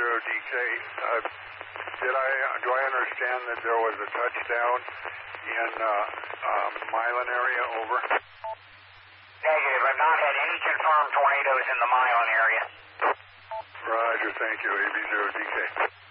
DK. Do I understand that there was a touchdown in Milan area? Over. Negative. I've not had any confirmed tornadoes in the Milan area. Roger. Thank you. AB0 DK.